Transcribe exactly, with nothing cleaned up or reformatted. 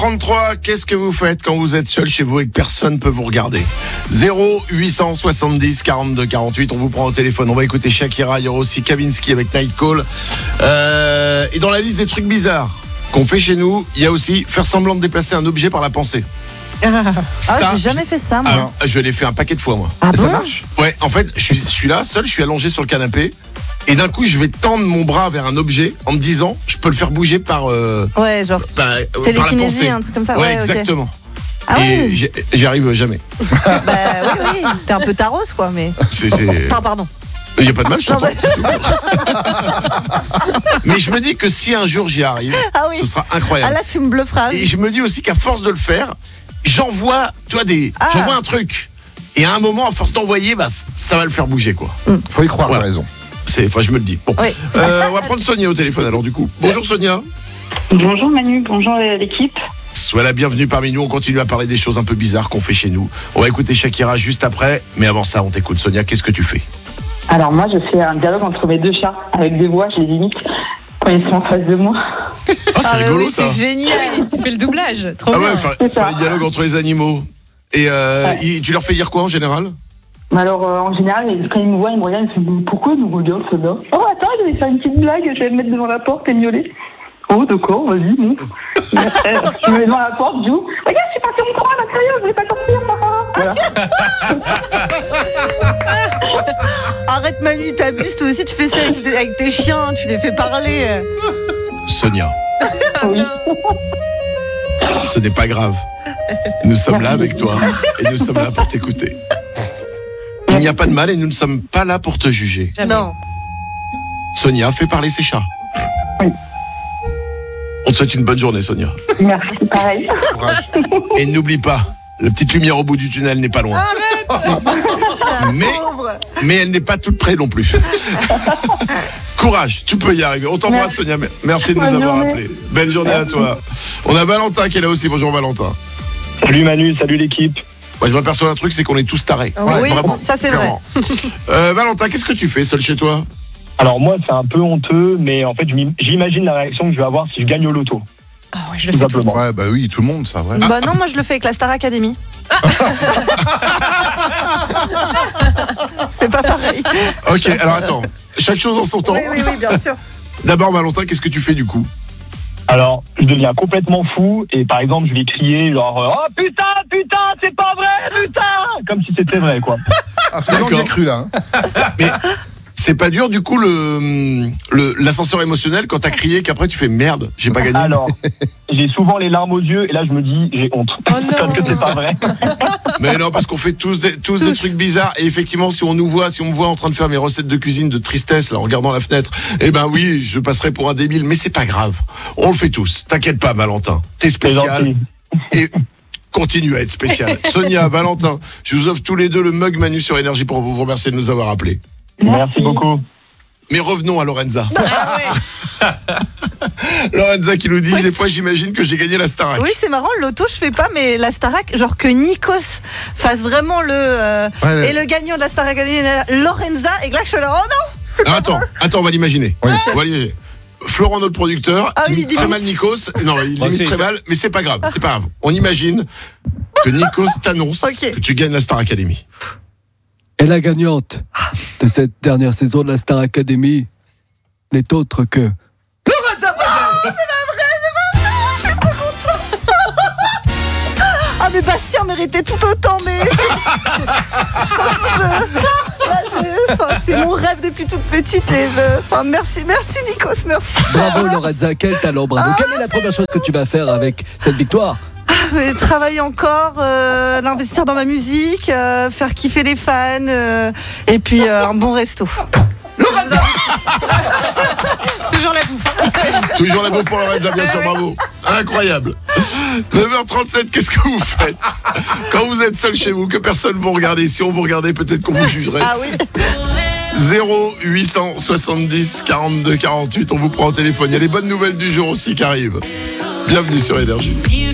trente-trois, qu'est-ce que vous faites quand vous êtes seul chez vous et que personne ne peut vous regarder? zéro huit cent soixante-dix quarante-deux quarante-huit, on vous prend au téléphone. On va écouter Shakira, il y aura aussi Kavinsky avec Night Call. Euh, et dans la liste des trucs bizarres qu'on fait chez nous, il y a aussi faire semblant de déplacer un objet par la pensée. Ah, Ça, j'ai jamais fait ça, moi. Alors, je l'ai fait un paquet de fois, moi. Ah Et ça bon marche? Ouais, en fait, je suis, je suis là, seul, je suis allongé sur le canapé. Et d'un coup, je vais tendre mon bras vers un objet en me disant, je peux le faire bouger par, euh, Ouais, genre par, euh, par la télékinésie, pensée. un truc comme ça. Ouais, Ouais, ok. exactement. Ah Et ouais. j'y- j'y arrive jamais. Bah oui, oui. T'es un peu taros, quoi, mais. C'est, c'est... Enfin, pardon. Il n'y a pas de mal, je Non, t'entends. bah- c'est tout. Mais je me dis que si un jour j'y arrive, Ah oui. ce sera Ah incroyable. là, tu me blufferas. Et je me dis aussi qu'à force de le faire, j'envoie, tu vois, des, Ah. j'envoie un truc. Et à un moment, à force d'envoyer, bah, ça va le faire bouger, quoi. Faut y croire, Voilà. t'as raison. C'est, enfin, je me le dis. Bon. Oui. Euh, on va prendre Sonia au téléphone, alors, du coup. Bonjour, Sonia. Bonjour Manu, bonjour l'équipe. Sois la bienvenue parmi nous. On continue à parler des choses un peu bizarres qu'on fait chez nous. On va écouter Shakira juste après. Mais avant ça, on t'écoute. Sonia, qu'est-ce que tu fais? Alors moi je fais un dialogue entre mes deux chats avec des voix, j'ai limite quand ils sont en face de moi. Ah, c'est Ah, mais rigolo, oui, ça. c'est génial. Tu fais le doublage, trop Ah bien. ouais, faire, C'est faire ça. les dialogues entre les animaux. Et euh, Ouais. ils- tu leur fais dire quoi en général? Mais alors euh, en général quand ils me voient, ils me regardent, ils me disent pourquoi ils nous regardent ceux-là? Oh attends, je vais faire une petite blague, je vais me mettre devant la porte et miauler. Oh d'accord, vas-y, bon. Et après, je me mets devant la porte, je joue. Regarde, je suis passé mon courant à l'intérieur, je vais pas sortir, papa. Voilà. Arrête, Manu, t'abuses. Toi aussi, tu fais ça avec, avec tes chiens. Tu les fais parler. Sonia, Oui. ce n'est pas grave. Nous sommes là avec toi et nous sommes là pour t'écouter. Il n'y a pas de mal et nous ne sommes pas là pour te juger. Jamais. Non. Sonia, fais parler ses chats. Oui. On te souhaite une bonne journée, Sonia. Merci, pareil. Courage. Et n'oublie pas, la petite lumière au bout du tunnel n'est pas loin. Mais, Pauvre. mais elle n'est pas toute près non plus. Courage, tu peux y arriver. On t'embrasse, Merci. Sonia. Merci de nous Bonne avoir journée. appelés. Belle journée à toi. On a Valentin qui est là aussi. Bonjour, Valentin. Salut Manu, salut l'équipe. Moi, je m'aperçois d'un truc, c'est qu'on est tous tarés. Oui, Vraiment, ça c'est vrai. clairement. Euh, Valentin, qu'est-ce que tu fais seul chez toi? Alors moi c'est un peu honteux, mais en fait je m'im- j'imagine la réaction que je vais avoir si je gagne au loto. Ah ouais, je le Tout fais tout. simplement. Ouais, bah oui, tout le monde, ça, ouais. Bah non, moi je le fais avec la Star Academy. C'est pas pareil. Ok, alors attends. Chaque chose en son temps. Oui, oui, oui, bien sûr. D'abord, Valentin, qu'est-ce que tu fais du coup? Alors je deviens complètement fou et par exemple je vais crier genre oh putain putain c'est pas vrai putain comme si c'était vrai quoi. Ah, c'est que j'ai D'accord. cru, là. hein. Mais c'est pas dur du coup le, le l'ascenseur émotionnel quand t'as crié qu'après tu fais merde, j'ai pas gagné. Alors j'ai souvent les larmes aux yeux et là je me dis j'ai honte Oh non. parce que c'est pas vrai. Mais non, parce qu'on fait tous des, tous, des Tous. trucs bizarres. Et effectivement, si on nous voit, si on me voit en train de faire mes recettes de cuisine de tristesse, là, en regardant la fenêtre, eh ben oui, je passerai pour un débile. Mais c'est pas grave. On le fait tous. T'inquiète pas, Valentin. T'es C'est spécial. gentil. Et continue à être spécial. Sonia, Valentin, je vous offre tous les deux le mug Manu sur Énergie pour vous remercier de nous avoir appelés. Merci beaucoup. Mais revenons à Lorenza. Ah ouais. Lorenza qui nous dit, des fois j'imagine que j'ai gagné la Starac. Oui, c'est marrant, le loto, je fais pas, mais la Starac, genre que Nikos fasse vraiment le. euh, Ouais, et le gagnant de la Star Academy, Lorenza, et que là, je suis là, oh non! Ah, attends, attends, on va l'imaginer. Oui. On va l'imaginer. Florent, notre producteur, Ah oui, imite il très imite. mal Nikos. Non, il Moi imite aussi. très mal, mais c'est pas grave, c'est pas grave. On imagine que Nikos t'annonce Ok. que tu gagnes la Star Academy. Et la gagnante de cette dernière saison de la Star Academy n'est autre que... Ah, mais Bastien méritait tout autant, mais. Je- là, je- enfin, c'est mon rêve depuis toute petite, et je. Enfin, merci, merci, Nikos, merci. Bravo Lorenza, quel talent, bravo. Quelle est la première chose que tu vas faire avec cette victoire? Euh, Travailler encore, euh, l'investir dans ma musique, euh, faire kiffer les fans, euh, et puis euh, un bon resto. Toujours la bouffe. hein. Toujours la bouffe pour Lorenza, bien sûr, bravo. Incroyable. neuf heures trente-sept, qu'est-ce que vous faites quand vous êtes seul chez vous, que personne vous regarde? Si on vous regardait, peut-être qu'on vous jugerait. Ah oui. zéro huit cent soixante-dix quarante-deux quarante-huit, on vous prend au téléphone. Il y a les bonnes nouvelles du jour aussi qui arrivent. Bienvenue sur Énergie.